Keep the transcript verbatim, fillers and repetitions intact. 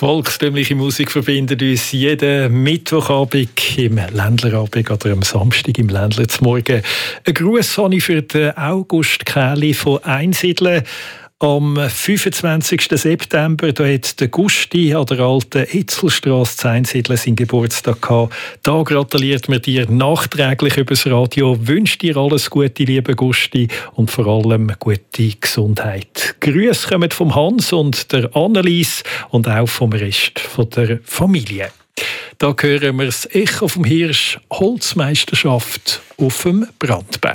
Volkstümliche Musik verbindet uns jeden Mittwochabend im Ländlerabend oder am Samstag im Ländler zum Morgen. Ein Gruß habe ich für den August Kähli von Einsiedeln. Am fünfundzwanzigsten September da hat der Gusti an der alten Etzelstrasse zu Einsiedeln seinen Geburtstag gehabt. Da gratuliert mir dir nachträglich übers Radio. Wünsche dir alles Gute, lieber Gusti, und vor allem gute Gesundheit. Grüße kommen vom Hans und der Annelies und auch vom Rest von der Familie. Da hören wir das Echo vom Hirsch, Holzmeisterschaft auf dem Brandberg.